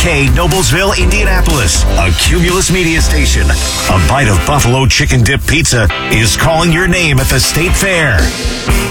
WKZK, Noblesville, Indianapolis, a Cumulus media station. A bite of buffalo chicken dip pizza is calling your name at the State Fair.